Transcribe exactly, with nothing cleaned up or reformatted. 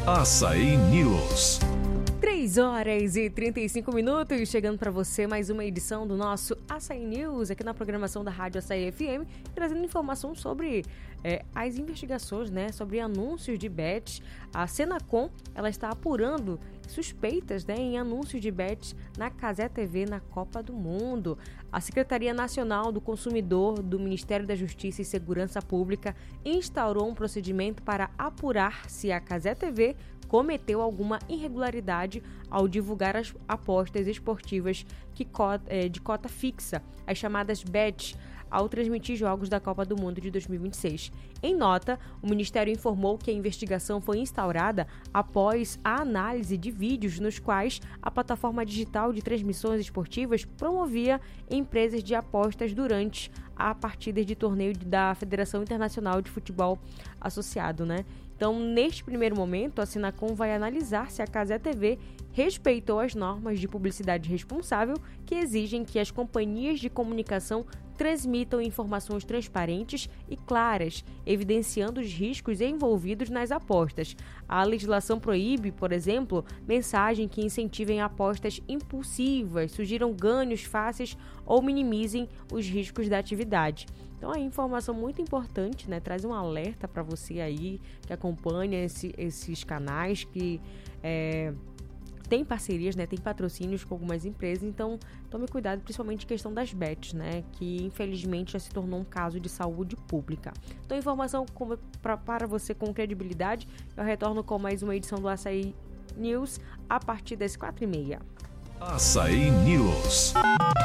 Assaí News. três horas e trinta e cinco minutos, chegando para você mais uma edição do nosso Assaí News, aqui na programação da Rádio Assaí F M, trazendo informação sobre é, as investigações, né, sobre anúncios de bets. A Senacom, ela está apurando suspeitas, né, em anúncios de bets na Cazé T V na Copa do Mundo. A Secretaria Nacional do Consumidor do Ministério da Justiça e Segurança Pública instaurou um procedimento para apurar se a Cazé T V cometeu alguma irregularidade ao divulgar as apostas esportivas que cota, é, de cota fixa, as chamadas bets, ao transmitir jogos da Copa do Mundo de dois mil e vinte e seis. Em nota, o Ministério informou que a investigação foi instaurada após a análise de vídeos nos quais a plataforma digital de transmissões esportivas promovia empresas de apostas durante a partidas de torneio da Federação Internacional de Futebol Associado, né? Então, neste primeiro momento, a Senacom vai analisar se a Cazé T V respeitou as normas de publicidade responsável que exigem que as companhias de comunicação transmitam informações transparentes e claras, evidenciando os riscos envolvidos nas apostas. A legislação proíbe, por exemplo, mensagens que incentivem apostas impulsivas, sugiram ganhos fáceis ou minimizem os riscos da atividade. Então, é informação muito importante, né? Traz um alerta para você aí que acompanha esse, esses canais, que é, tem parcerias, né? Tem patrocínios com algumas empresas. Então, tome cuidado, principalmente em questão das bets, né? Que infelizmente já se tornou um caso de saúde pública. Então, informação com, pra, para você com credibilidade. Eu retorno com mais uma edição do Assaí News a partir das quatro e meia. Assaí News.